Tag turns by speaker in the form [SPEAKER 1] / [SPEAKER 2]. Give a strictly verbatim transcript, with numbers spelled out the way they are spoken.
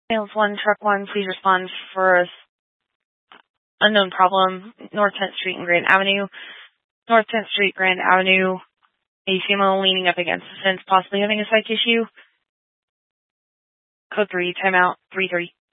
[SPEAKER 1] Sales one, truck one, please respond for unknown problem, North tenth Street and Grand Avenue. North tenth Street, Grand Avenue, a female leaning up against the fence, possibly having a psych issue. Code three, timeout, three three.